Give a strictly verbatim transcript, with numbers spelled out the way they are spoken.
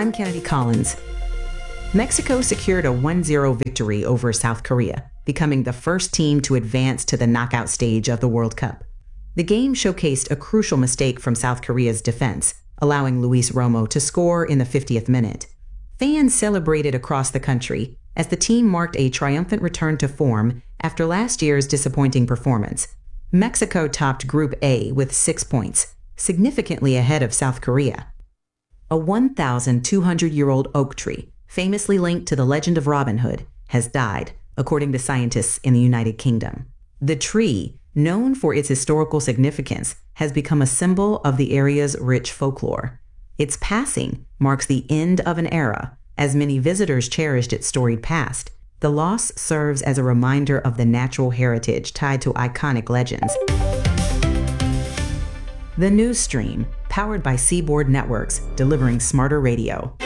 I'm Kennedy Collins. Mexico secured a one zero victory over South Korea, becoming the first team to advance to the knockout stage of the World Cup. The game showcased a crucial mistake from South Korea's defense, allowing Luis Romo to score in the fiftieth minute. Fans celebrated across the country as the team marked a triumphant return to form after last year's disappointing performance. Mexico topped Group A with six points, significantly ahead of South Korea. A one thousand two hundred year old oak tree, famously linked to the legend of Robin Hood, has died, according to scientists in the United Kingdom. The tree, known for its historical significance, has become a symbol of the area's rich folklore. Its passing marks the end of an era, as many visitors cherished its storied past. The loss serves as a reminder of the natural heritage tied to iconic legends. The News Stream, powered by Seaboard Networks, delivering smarter radio.